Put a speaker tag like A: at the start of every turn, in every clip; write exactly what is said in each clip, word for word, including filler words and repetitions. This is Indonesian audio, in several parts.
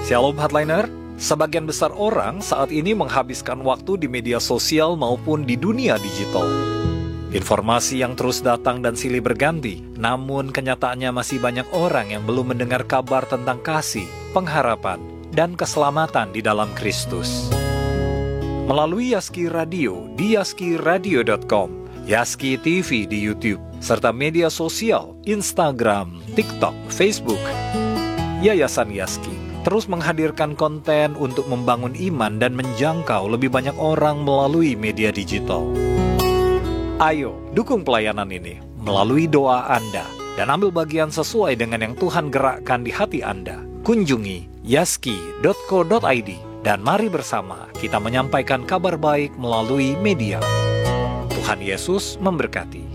A: Shalom Hardliner, sebagian besar orang saat ini menghabiskan waktu di media sosial maupun di dunia digital. Informasi yang terus datang dan silih berganti, namun kenyataannya masih banyak orang yang belum mendengar kabar tentang kasih, pengharapan, dan keselamatan di dalam Kristus. Melalui Yaski Radio di yaski radio dot com, Yaski T V di YouTube, serta media sosial, Instagram, TikTok, Facebook, Yayasan Yaski terus menghadirkan konten untuk membangun iman dan menjangkau lebih banyak orang melalui media digital. Ayo, dukung pelayanan ini melalui doa Anda dan ambil bagian sesuai dengan yang Tuhan gerakkan di hati Anda. Kunjungi yaski dot co dot i d dan mari bersama kita menyampaikan kabar baik melalui media. Tuhan Yesus memberkati.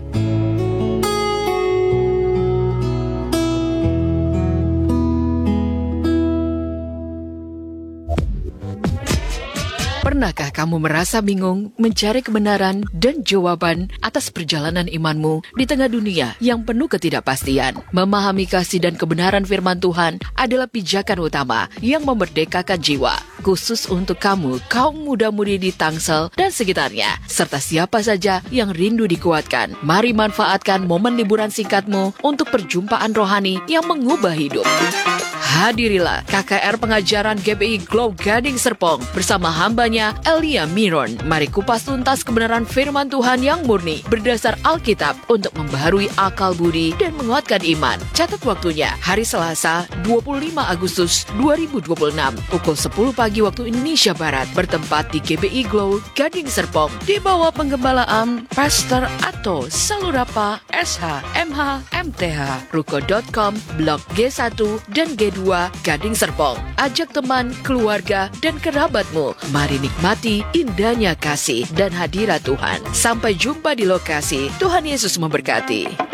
B: Pernahkah kamu merasa bingung mencari kebenaran dan jawaban atas perjalanan imanmu di tengah dunia yang penuh ketidakpastian? Memahami kasih dan kebenaran firman Tuhan adalah pijakan utama yang memerdekakan jiwa, khusus untuk kamu, kaum muda-mudi di Tangsel dan sekitarnya, serta siapa saja yang rindu dikuatkan. Mari manfaatkan momen liburan singkatmu untuk perjumpaan rohani yang mengubah hidup. Hadirilah K K R pengajaran G B I Glow Gading Serpong bersama hambanya Elia Miron. Mari kupas tuntas kebenaran firman Tuhan yang murni berdasar Alkitab untuk membaharui akal budi dan menguatkan iman. Catat waktunya, hari Selasa dua puluh lima Agustus dua ribu dua puluh enam pukul sepuluh pagi waktu Indonesia Barat, bertempat di G B I Glow Gading Serpong di bawah penggembalaan Pastor Atto Salurapa S H M H M T H ruko dot com blok G satu dan G dua Gading Serpong. Ajak teman, keluarga, dan kerabatmu. Mari nikmati indahnya kasih dan hadirat Tuhan. Sampai jumpa di lokasi. Tuhan Yesus memberkati.